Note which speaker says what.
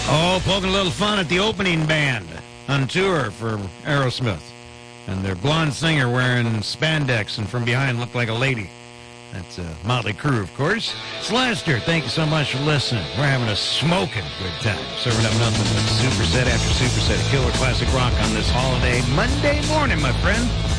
Speaker 1: Oh, poking a little fun at the opening band on tour for Aerosmith. And their blonde singer wearing spandex and from behind looked like a lady. That's Motley Crue, of course. It's Lester. Thank you so much for listening. We're having a smoking good time. Serving up nothing but superset after superset of killer classic rock on this holiday Monday morning, my friend.